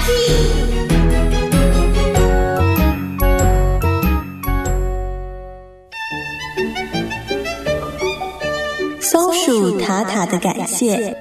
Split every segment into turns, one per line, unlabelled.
松鼠塔塔的感谢。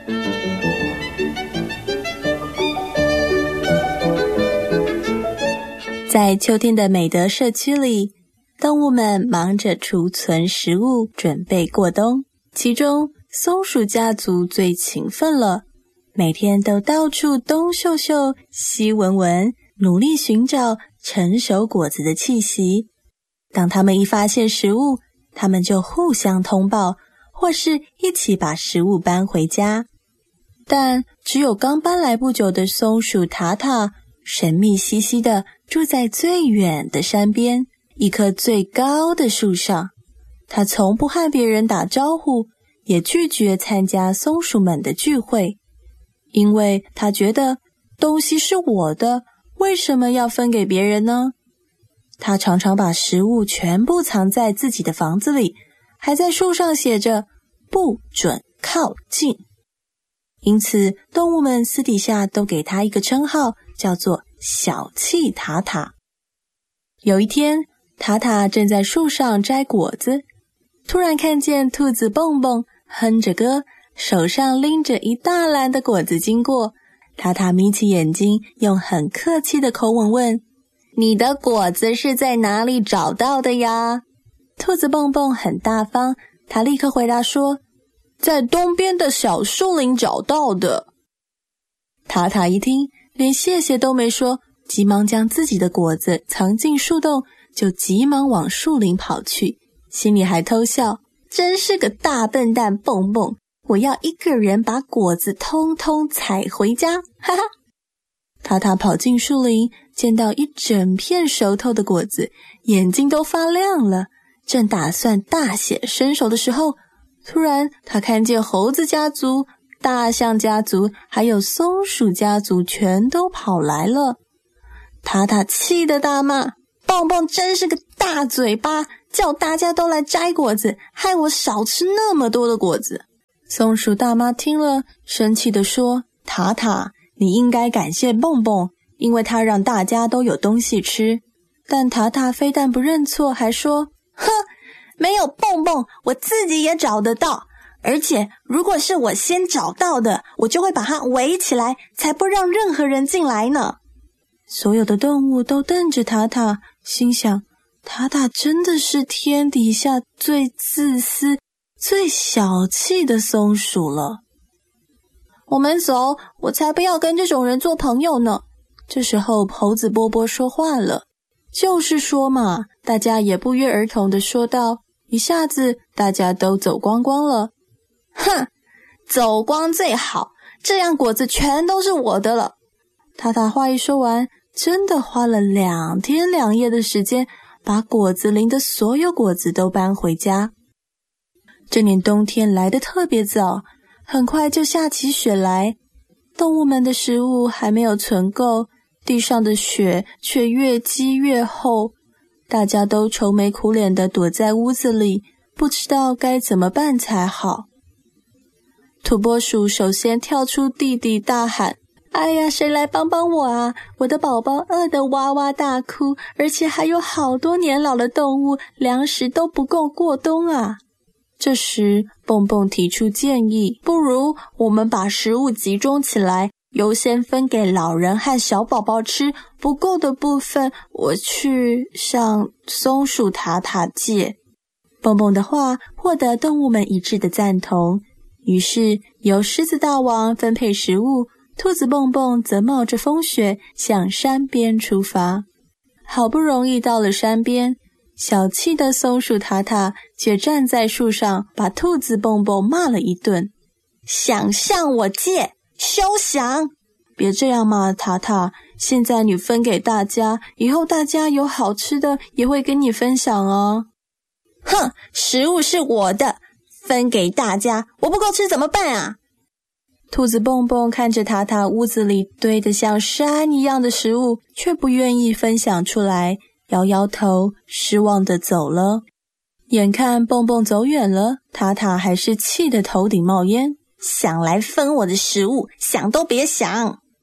在秋天的美德社区里，动物们忙着储存食物，准备过冬。其中，松鼠家族最勤奋了，每天都到处东嗅嗅、西闻闻，努力寻找成熟果子的气息。当他们一发现食物，他们就互相通报，或是一起把食物搬回家。但只有刚搬来不久的松鼠塔塔，神秘兮兮地住在最远的山边，一棵最高的树上。他从不和别人打招呼，也拒绝参加松鼠们的聚会，因为他觉得东西是我的，为什么要分给别人呢？他常常把食物全部藏在自己的房子里，还在树上写着不准靠近。因此动物们私底下都给他一个称号，叫做小气塔塔。有一天，塔塔正在树上摘果子，突然看见兔子蹦蹦哼着歌，手上拎着一大篮的果子经过。塔塔眯起眼睛，用很客气的口吻问：你的果子是在哪里找到的呀？兔子蹦蹦很大方，他立刻回答说：在东边的小树林找到的。塔塔一听，连谢谢都没说，急忙将自己的果子藏进树洞，就急忙往树林跑去，心里还偷笑，真是个大笨蛋蹦蹦，我要一个人把果子通通采回家，哈哈。塔塔跑进树林，见到一整片熟透的果子，眼睛都发亮了，正打算大显身手的时候，突然他看见猴子家族、大象家族还有松鼠家族全都跑来了。塔塔气得大骂：蹦蹦真是个大嘴巴，叫大家都来摘果子，害我少吃那么多的果子。松鼠大妈听了，生气地说：塔塔，你应该感谢蹦蹦，因为他让大家都有东西吃。但塔塔非但不认错，还说：哼，没有蹦蹦，我自己也找得到，而且如果是我先找到的，我就会把它围起来，才不让任何人进来呢。所有的动物都瞪着塔塔，心想：塔塔真的是天底下最自私、最小气的松鼠了。我们走，我才不要跟这种人做朋友呢。这时候猴子波波说话了：就是说嘛，大家也不约而同地说道，一下子大家都走光光了。哼，走光最好，这样果子全都是我的了。塔塔话一说完，真的花了2天2夜的时间，把果子林的所有果子都搬回家。这年冬天来得特别早，很快就下起雪来，动物们的食物还没有存够，地上的雪却越积越厚，大家都愁眉苦脸地躲在屋子里，不知道该怎么办才好。土拨鼠首先跳出地底大喊：哎呀，谁来帮帮我啊！我的宝宝饿得哇哇大哭，而且还有好多年老的动物，粮食都不够过冬啊！这时蹦蹦提出建议，不如我们把食物集中起来，优先分给老人和小宝宝吃，不够的部分我去向松鼠塔塔借。蹦蹦的话获得动物们一致的赞同，于是由狮子大王分配食物，兔子蹦蹦则冒着风雪向山边出发。好不容易到了山边，小气的松鼠塔塔却站在树上，把兔子蹦蹦骂了一顿：想向我借，休想！别这样嘛，塔塔，现在你分给大家，以后大家有好吃的也会跟你分享啊。哼，食物是我的，分给大家，我不够吃怎么办啊？兔子蹦蹦看着塔塔屋子里堆得像山一样的食物，却不愿意分享出来，摇摇头，失望地走了。眼看蹦蹦走远了，塔塔还是气得头顶冒烟，想来分我的食物，想都别想。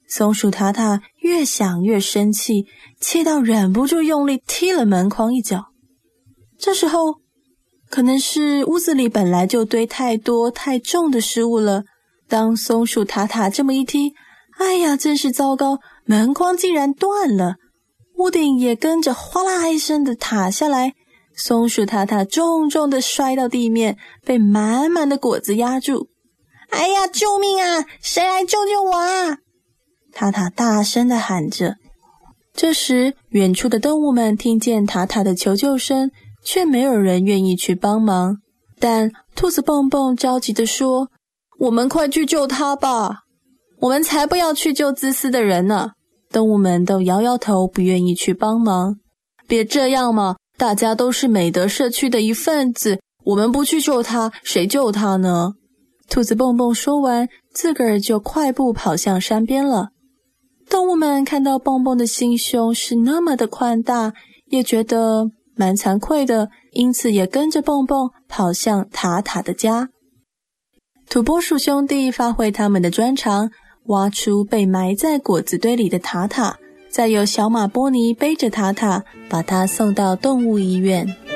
松鼠塔塔越想越生气，气到忍不住用力踢了门框一脚。这时候，可能是屋子里本来就堆太多太重的食物了，当松鼠塔塔这么一踢，哎呀，真是糟糕，门框竟然断了，屋顶也跟着哗啦一声的塌下来，松鼠塔塔重重的摔到地面，被满满的果子压住。哎呀，救命啊！谁来救救我啊！塔塔大声的喊着。这时，远处的动物们听见塔塔的求救声，却没有人愿意去帮忙。但兔子蹦蹦着急地说：我们快去救他吧！我们才不要去救自私的人呢！动物们都摇摇头，不愿意去帮忙。别这样嘛，大家都是美德社区的一份子，我们不去救他，谁救他呢？兔子蹦蹦说完，自个儿就快步跑向山边了。动物们看到蹦蹦的心胸是那么的宽大，也觉得蛮惭愧的，因此也跟着蹦蹦跑向塔塔的家。土拨鼠兄弟发挥他们的专长，挖出被埋在果子堆里的塔塔，再由小马波尼背着塔塔，把它送到动物医院。